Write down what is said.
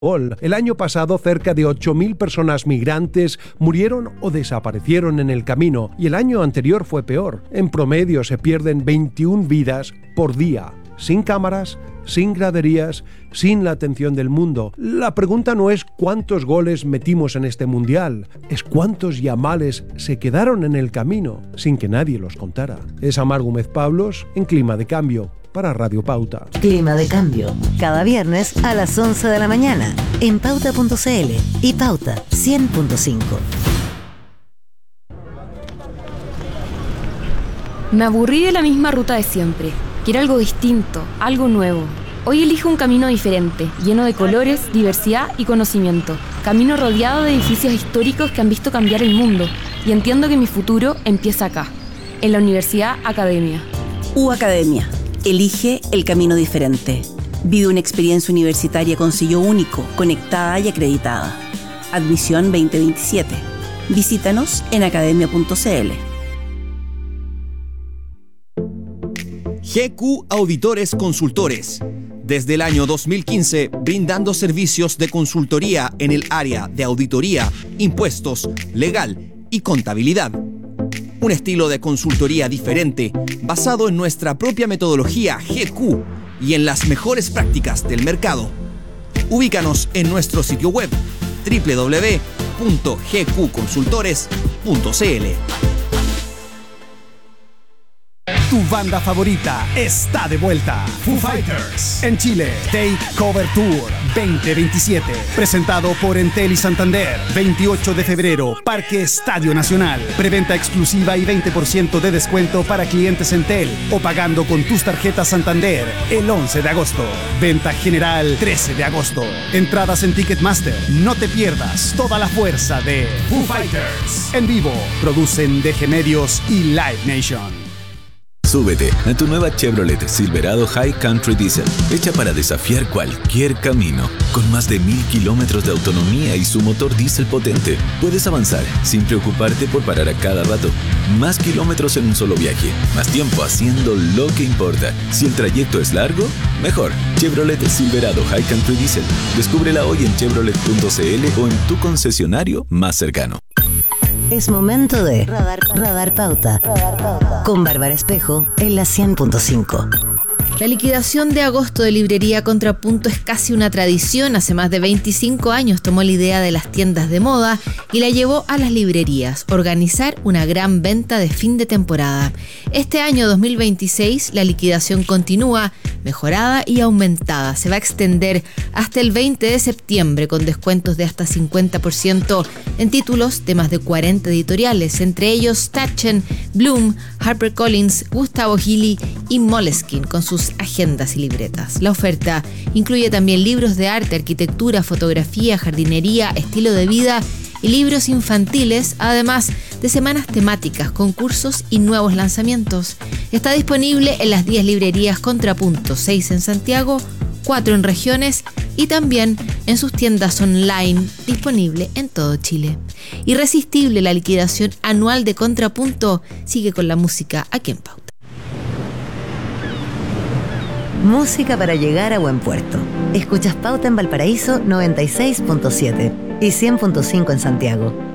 El año pasado, cerca de 8.000 personas migrantes murieron o desaparecieron en el camino, y el año anterior fue peor. En promedio se pierden 21 vidas por día, sin cámaras, sin graderías, sin la atención del mundo. La pregunta no es cuántos goles metimos en este mundial, es cuántos yamales se quedaron en el camino sin que nadie los contara. Es Amar Gómez Pablos en Clima de Cambio, para Radio Pauta. Clima de Cambio, cada viernes a las 11 de la mañana, en pauta.cl y Pauta 100.5. Me aburrí de la misma ruta de siempre. Quiero algo distinto, algo nuevo. Hoy elijo un camino diferente, lleno de colores, diversidad y conocimiento. Camino rodeado de edificios históricos que han visto cambiar el mundo. Y entiendo que mi futuro empieza acá, en la Universidad Academia. Academia. Elige el camino diferente. Vive una experiencia universitaria con sello único, conectada y acreditada. Admisión 2027. Visítanos en academia.cl. GQ Auditores Consultores. Desde el año 2015, brindando servicios de consultoría en el área de auditoría, impuestos, legal y contabilidad. Un estilo de consultoría diferente, basado en nuestra propia metodología GQ y en las mejores prácticas del mercado. Ubícanos en nuestro sitio web www.gqconsultores.cl. Tu banda favorita está de vuelta. Foo Fighters en Chile. Take Cover Tour 2027. Presentado por Entel y Santander. 28 de febrero, Parque Estadio Nacional. Preventa exclusiva y 20% de descuento para clientes Entel o pagando con tus tarjetas Santander el 11 de agosto. Venta general 13 de agosto. Entradas en Ticketmaster. No te pierdas toda la fuerza de Foo Fighters. En vivo, producen DG Medios y Live Nation. Súbete a tu nueva Chevrolet Silverado High Country Diesel, hecha para desafiar cualquier camino. Con más de 1.000 kilómetros de autonomía y su motor diésel potente, puedes avanzar sin preocuparte por parar a cada rato. Más kilómetros en un solo viaje, más tiempo haciendo lo que importa. Si el trayecto es largo, mejor. Chevrolet Silverado High Country Diesel. Descúbrela hoy en chevrolet.cl o en tu concesionario más cercano. Es momento de Radar Pauta. Con Bárbara Espejo en la 100.5. La liquidación de agosto de Librería Contrapunto es casi una tradición. Hace más de 25 años tomó la idea de las tiendas de moda y la llevó a las librerías, organizar una gran venta de fin de temporada. Este año 2026 la liquidación continúa, mejorada y aumentada. Se va a extender hasta el 20 de septiembre con descuentos de hasta 50% en títulos de más de 40 editoriales, entre ellos Taschen, Bloom, HarperCollins, Gustavo Gili y Moleskine con sus agendas y libretas. La oferta incluye también libros de arte, arquitectura, fotografía, jardinería, estilo de vida y libros infantiles, además de semanas temáticas, concursos y nuevos lanzamientos. Está disponible en las 10 librerías Contrapunto, 6 en Santiago, 4 en regiones y también en sus tiendas online, disponible en todo Chile. Irresistible la liquidación anual de Contrapunto. Sigue con la música aquí en Pauta. Música para llegar a buen puerto. Escuchas Pauta en Valparaíso 96.7 y 100.5 en Santiago.